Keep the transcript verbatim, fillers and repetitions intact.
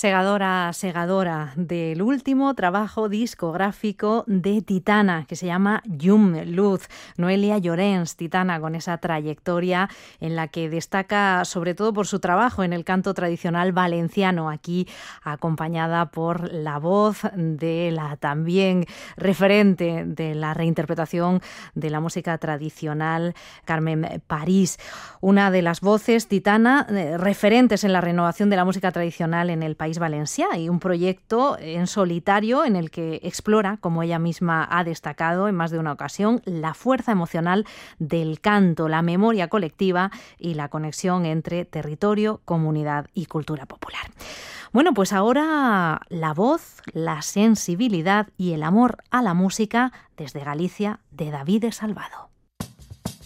Segadora, segadora del último trabajo discográfico de Titana, que se llama Llum, Luz. Noelia Llorens, Titana, con esa trayectoria en la que destaca sobre todo por su trabajo en el canto tradicional valenciano, aquí acompañada por la voz de la también referente de la reinterpretación de la música tradicional, Carmen París. Una de las voces, Titana, eh, referentes en la renovación de la música tradicional en el País Valencià, y un proyecto en solitario en el que explora, como ella misma ha destacado en más de una ocasión, la fuerza emocional del canto, la memoria colectiva y la conexión entre territorio, comunidad y cultura popular. Bueno, pues ahora la voz, la sensibilidad y el amor a la música desde Galicia de David Salvado.